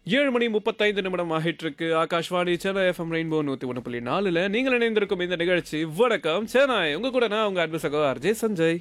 7 மணி 35 நிமிடம் ஆகிட்டிருக்கு. Akashvani Chennai FM rainbow 101.4ல நீங்கள் இணைந்திருக்கும் இந்த நிகழ்ச்சி வணக்கம் சென்னை. உங்க கூட நான் உங்க அன்பு சகோ ஆர்ஜே சஞ்சய்.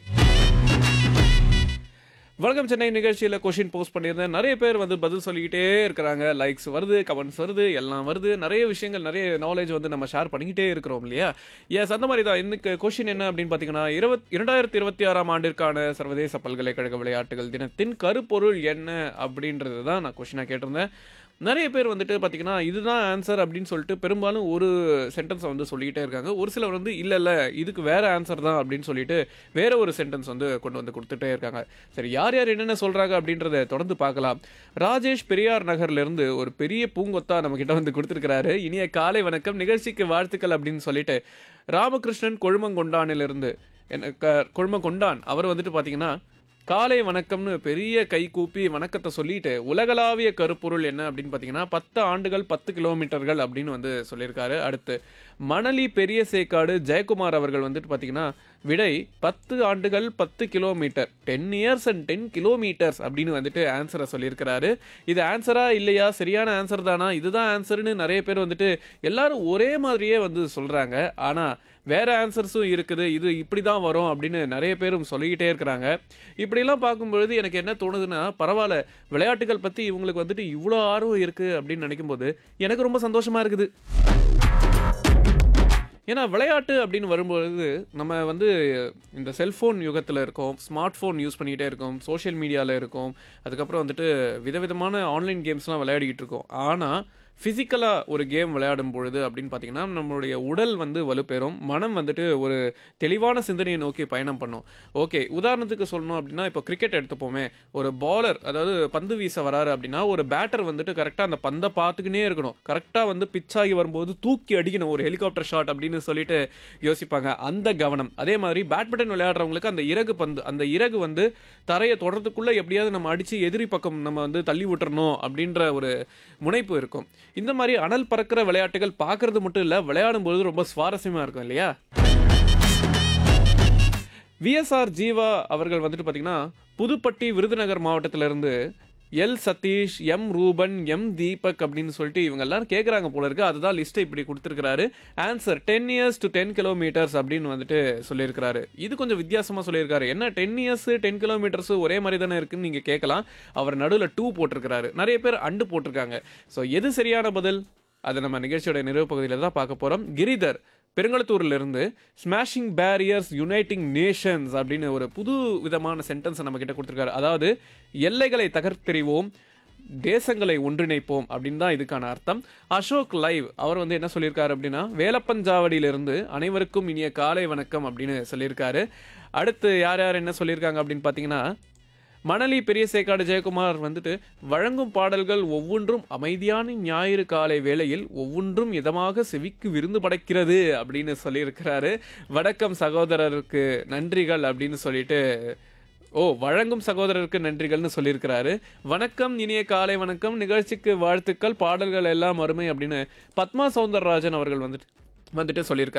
வணக்கம் சென்னை நிகழ்ச்சியில் கொஷின் போஸ்ட் பண்ணியிருந்தேன். நிறைய பேர் வந்து பதில் சொல்லிக்கிட்டே இருக்கிறாங்க. லைக்ஸ் வருது, கமெண்ட்ஸ் வருது, எல்லாம் வருது. நிறைய விஷயங்கள், நிறைய நாலேஜ் வந்து நம்ம ஷேர் பண்ணிக்கிட்டே இருக்கிறோம் இல்லையா? எஸ், அந்த மாதிரி தான். இன்னைக்கு கொஷின் என்ன அப்படின்னு பார்த்தீங்கன்னா, 2026ஆம் ஆண்டிற்கான சர்வதேச பல்கலைக்கழக விளையாட்டுகள் தினத்தின் கருப்பொருள் என்ன அப்படின்றது தான் நான் கொஷினாக கேட்டிருந்தேன். நிறைய பேர் வந்துட்டு பார்த்தீங்கன்னா, இதுதான் ஆன்சர் அப்படின்னு சொல்லிட்டு பெரும்பாலும் ஒரு சென்டென்ஸை வந்து சொல்லிக்கிட்டே இருக்காங்க. ஒரு சிலர் வந்து இல்லை இதுக்கு வேறு ஆன்சர் தான் அப்படின்னு சொல்லிட்டு வேற ஒரு சென்டென்ஸ் வந்து கொண்டு வந்து கொடுத்துட்டே இருக்காங்க. சரி, யார் யார் என்னென்ன சொல்கிறாங்க அப்படின்றத தொடர்ந்து பார்க்கலாம். ராஜேஷ் பெரியார் நகர்லேருந்து ஒரு பெரிய பூங்கொத்தா நம்மக்கிட்ட வந்து கொடுத்துருக்கிறாரு. இனிய காலை வணக்கம், நிகழ்ச்சிக்கு வாழ்த்துக்கள் அப்படின்னு சொல்லிட்டு. ராமகிருஷ்ணன் கொழுமங்கொண்டானிலிருந்து கொழுமங்கொண்டான் அவர் வந்துட்டு பார்த்தீங்கன்னா, காலை வணக்கம்னு பெரிய கை கூப்பி வணக்கத்தை சொல்லிட்டு உலகளாவிய கருப்பொருள் என்ன அப்படின்னு பார்த்தீங்கன்னா 10 ஆண்டுகள் 10 கிலோமீட்டர்கள் அப்படின்னு வந்து சொல்லியிருக்காரு. அடுத்து மணலி பெரிய சேக்காடு ஜெயக்குமார் அவர்கள் வந்துட்டு பார்த்தீங்கன்னா, விடை 10 ஆண்டுகள் 10 கிலோமீட்டர், 10 இயர்ஸ் அண்ட் 10 கிலோமீட்டர்ஸ் அப்படின்னு வந்துட்டு ஆன்சரை சொல்லியிருக்கிறாரு. இது ஆன்சரா இல்லையா, சரியான ஆன்சர் தானா, இதுதான் ஆன்சர்னு நிறைய பேர் வந்துட்டு எல்லாரும் ஒரே மாதிரியே வந்து சொல்கிறாங்க. ஆனால் வேற ஆன்சர்ஸும் இருக்குது, இது இப்படி தான் வரும் அப்படின்னு நிறைய பேரும் சொல்லிக்கிட்டே இருக்கிறாங்க. இப்படிலாம் பார்க்கும்பொழுது எனக்கு என்ன தோணுதுன்னா, பரவாயில்ல, விளையாட்டுகள் பற்றி இவங்களுக்கு வந்துட்டு இவ்வளோ ஆர்வம் இருக்குது அப்படின்னு நினைக்கும்போது எனக்கு ரொம்ப சந்தோஷமாக இருக்குது. ஏன்னா விளையாட்டு அப்படின்னு வரும்பொழுது நம்ம வந்து இந்த செல்ஃபோன் யுகத்தில் இருக்கோம், ஸ்மார்ட் ஃபோன் யூஸ் பண்ணிக்கிட்டே இருக்கோம், சோஷியல் மீடியாவில் இருக்கோம், அதுக்கப்புறம் வந்துட்டு விதவிதமான ஆன்லைன் கேம்ஸ்லாம் விளையாடிக்கிட்டு இருக்கோம். ஆனால் ஃபிசிக்கலாக ஒரு கேம் விளையாடும் பொழுது அப்படின்னு பார்த்தீங்கன்னா, நம்மளுடைய உடல் வந்து வலுப்பெறும், மனம் வந்துட்டு ஒரு தெளிவான சிந்தனையை நோக்கி பயணம் பண்ணும். ஓகே, உதாரணத்துக்கு சொல்லணும் அப்படின்னா, இப்போ கிரிக்கெட் எடுத்துப்போமே. ஒரு பாலர், அதாவது பந்து வீச வராரு அப்படின்னா, ஒரு பேட்டர் வந்துட்டு கரெக்டாக அந்த பந்தை பார்த்துக்கினே இருக்கணும். கரெக்டாக வந்து பிச் ஆகி வரும்போது தூக்கி அடிக்கணும், ஒரு ஹெலிகாப்டர் ஷாட் அப்படின்னு சொல்லிட்டு யோசிப்பாங்க. அந்த கவனம். அதே மாதிரி பேட்மிண்டன் விளையாடுறவங்களுக்கு அந்த இறகு பந்து, அந்த இறகு வந்து தரையை தொடர்றதுக்குள்ளே எப்படியாவது நம்ம அடித்து எதிரி பக்கம் நம்ம வந்து தள்ளி விட்டுறணும் அப்படின்ற ஒரு முனைப்பு இருக்கும். இந்த மாதிரி அனல் பறக்கிற விளையாட்டுகள் பார்க்கறது மட்டும் இல்லை, விளையாடும்போது ரொம்ப சுவாரஸ்யமாக இருக்கும் இல்லையா? விஎஸ்ஆர் ஜீவா அவர்கள் வந்துட்டு பார்த்தீங்கன்னா, புதுப்பட்டி விருதுநகர் மாவட்டத்திலிருந்து L Satish, M Ruban, M Deepak அப்படின்னு சொல்லிட்டு இவங்க எல்லாரும் கேட்குறாங்க போல இருக்கு. அதுதான் லிஸ்ட்டை இப்படி கொடுத்துருக்கிறாரு. ஆன்சர் 10 இயர்ஸ் டு 10 கிலோமீட்டர்ஸ் அப்படின்னு வந்துட்டு சொல்லியிருக்கிறாரு. இது கொஞ்சம் வித்தியாசமாக சொல்லியிருக்காரு. என்ன 10 இயர்ஸ் 10 கிலோமீட்டர்ஸ் ஒரே மாதிரி தானே இருக்குன்னு நீங்கள் கேட்கலாம். அவர் நடுவில் 2 போட்டிருக்கிறாரு. நிறைய பேர் அண்டு போட்டிருக்காங்க. ஸோ எது சரியான பதில், அதை நம்ம நிகழ்ச்சியோட நிறைவு பகுதியில் தான் பார்க்க போகிறோம். Giridhar பெருங்களத்தூர்லேருந்து smashing barriers uniting Nations அப்படின்னு ஒரு புது விதமான சென்டென்ஸை நம்ம கிட்ட கொடுத்துருக்காரு. அதாவது எல்லைகளை தகர்த்தெறிவோம், தேசங்களை ஒன்றிணைப்போம் அப்படின்னு தான் இதுக்கான அர்த்தம். அசோக் லைவ் அவர் வந்து என்ன சொல்லியிருக்காரு அப்படின்னா, வேலப்பஞ்சாவடியிலிருந்து அனைவருக்கும் இனிய காலை வணக்கம் அப்படின்னு சொல்லியிருக்காரு. அடுத்து யார் யார் என்ன சொல்லியிருக்காங்க அப்படின்னு பார்த்தீங்கன்னா, மணலி பெரிய சேக்காடு ஜெயக்குமார் வந்துட்டு வழங்கும் பாடல்கள் ஒவ்வொன்றும் அமைதியான ஞாயிறு காலை வேளையில் ஒவ்வொன்றும் இதமாக செவிக்கு விருந்து படைக்கிறது அப்படின்னு சொல்லியிருக்கிறாரு. வணக்கம் சகோதரருக்கு நன்றிகள் அப்படின்னு சொல்லிட்டு, வழங்கும் சகோதரருக்கு நன்றிகள்னு சொல்லியிருக்கிறாரு. வணக்கம், இனிய காலை வணக்கம், நிகழ்ச்சிக்கு வாழ்த்துக்கள், பாடல்கள் எல்லாம் அருமை அப்படின்னு பத்மா சௌந்தரராஜன் அவர்கள் வந்துட்டு சொல்லியிருக்காங்க.